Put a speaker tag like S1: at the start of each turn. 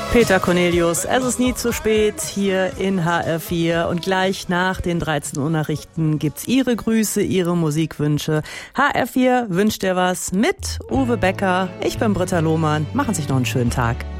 S1: Peter Cornelius, es ist nie zu spät hier in HR4 und gleich nach den 13 Uhr Nachrichten gibt's Ihre Grüße, Ihre Musikwünsche. HR4 wünscht dir was mit Uwe Becker. Ich bin Britta Lohmann. Machen Sie sich noch einen schönen Tag.